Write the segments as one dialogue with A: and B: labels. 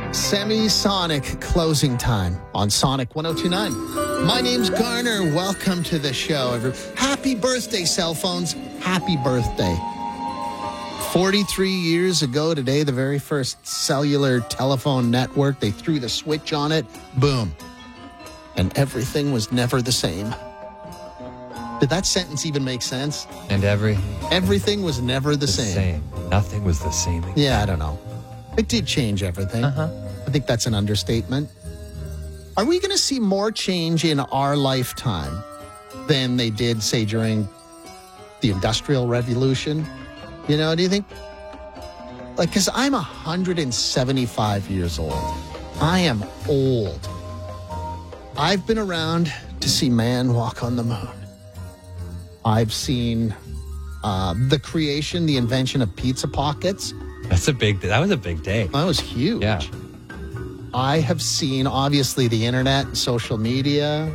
A: Semi-Sonic closing time on Sonic 102.9. My name's Garner. Welcome to the show. Happy birthday, cell phones. Happy birthday. 43 years ago today, the very first cellular telephone network, they threw the switch on it. Boom. And everything was never the same. Did that sentence even make sense?
B: And
A: everything was never the same.
B: Nothing was the same again.
A: Yeah, I don't know. It did change everything. I think that's an understatement. Are we going to see more change in our lifetime than they did, say, during the Industrial Revolution? You know, do you think? Like, because I'm 175 years old. I am old. I've been around to see man walk on the moon. I've seen the creation, the invention of pizza pockets.
B: That was a big day.
A: That was huge.
B: Yeah.
A: I have seen, obviously, the internet and social media.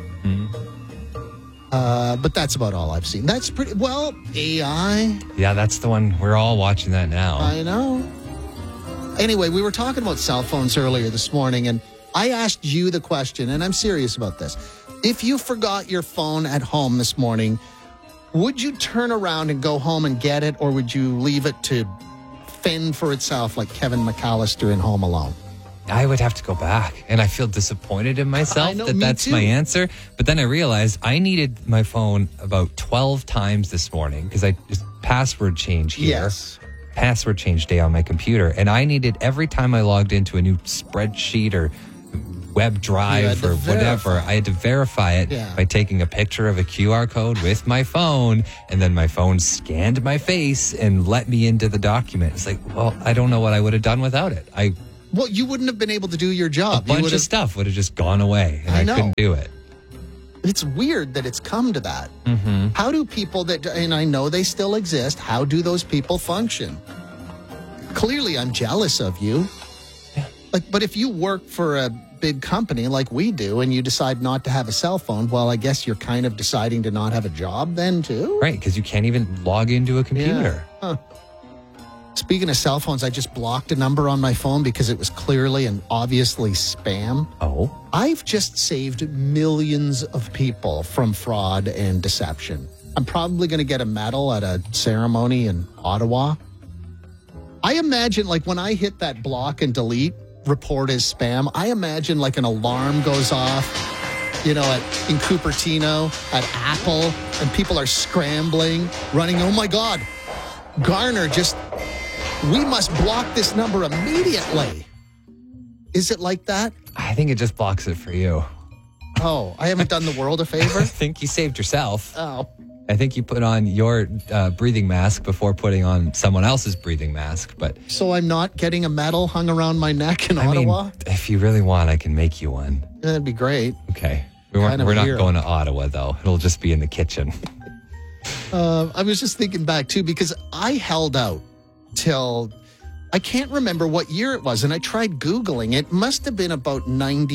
A: But that's about all I've seen. That's pretty, well, AI.
B: Yeah, that's the one. We're all watching that now.
A: I know. Anyway, we were talking about cell phones earlier this morning, and I asked you the question, and I'm serious about this. If you forgot your phone at home this morning, would you turn around and go home and get it, or would you leave it to fend for itself like Kevin McAllister in Home Alone?
B: I would have to go back, and I feel disappointed in myself that's my answer. But then I realized I needed my phone about 12 times this morning because I just password change here.
A: Yes.
B: Password change day on my computer. And I needed every time I logged into a new spreadsheet or web drive or whatever, I had to verify it by taking a picture of a QR code with my phone, and then my phone scanned my face and let me into the document. It's like, well, I don't know what I would have done without it.
A: Well, you wouldn't have been able to do your job.
B: A bunch of stuff would have just gone away, and I couldn't do it.
A: It's weird that it's come to that.
B: Mm-hmm.
A: How do people and I know they still exist, how do those people function? Clearly, I'm jealous of you.
B: Yeah.
A: But if you work for a big company like we do and you decide not to have a cell phone, well, I guess you're kind of deciding to not have a job then, too?
B: Right, because you can't even log into a computer.
A: Yeah. Huh. Speaking of cell phones, I just blocked a number on my phone because it was clearly and obviously spam.
B: Oh?
A: I've just saved millions of people from fraud and deception. I'm probably going to get a medal at a ceremony in Ottawa. I imagine, like, when I hit that block and delete, report as spam, I imagine, like, an alarm goes off, you know, in Cupertino, at Apple, and people are scrambling, running, oh, my God, Garner we must block this number immediately. Is it like that?
B: I think it just blocks it for you.
A: Oh, I haven't done the world a favor?
B: I think you saved yourself.
A: Oh.
B: I think you put on your breathing mask before putting on someone else's breathing mask. But
A: so I'm not getting a medal hung around my neck in Ottawa?
B: Mean, if you really want, I can make you one.
A: That'd be great.
B: Okay. We're not going to Ottawa, though. It'll just be in the kitchen.
A: I was just thinking back, too, because I held out till, I can't remember what year it was, and I tried Googling. It must have been about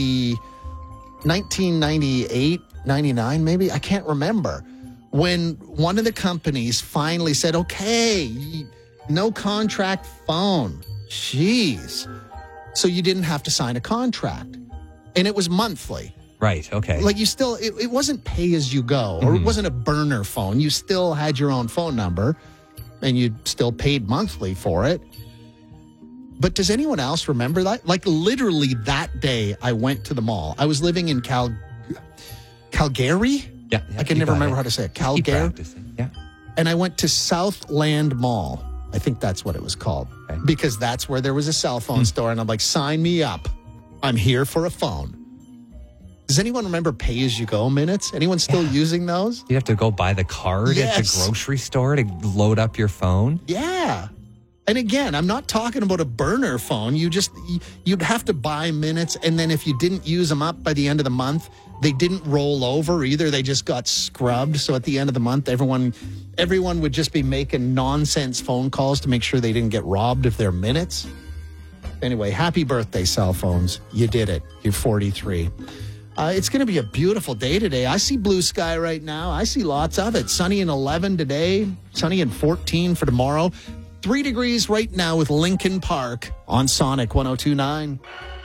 A: 1998, 99, maybe. I can't remember. When one of the companies finally said, okay, no contract phone. Jeez. So you didn't have to sign a contract. And it was monthly.
B: Right, okay.
A: Like you still, it wasn't pay as you go, or it wasn't a burner phone. You still had your own phone number, and you still paid monthly for it. But does anyone else remember that? Like literally that day I went to the mall. I was living in Calgary?
B: Yeah.
A: I can never remember how to say it. Calgary?
B: Yeah.
A: And I went to Southland Mall. I think that's what it was called. Okay. Because that's where there was a cell phone store. And I'm like, sign me up. I'm here for a phone. Does anyone remember pay-as-you-go minutes? Anyone still using those?
B: You have to go buy the card at the grocery store to load up your phone?
A: Yeah. And again, I'm not talking about a burner phone. You'd have to buy minutes, and then if you didn't use them up by the end of the month, they didn't roll over either. They just got scrubbed. So at the end of the month, everyone would just be making nonsense phone calls to make sure they didn't get robbed of their minutes. Anyway, happy birthday, cell phones. You did it. You're 43. It's going to be a beautiful day today. I see blue sky right now. I see lots of it. Sunny and 11 today. Sunny and 14 for tomorrow. 3 degrees right now with Lincoln Park on Sonic 102.9.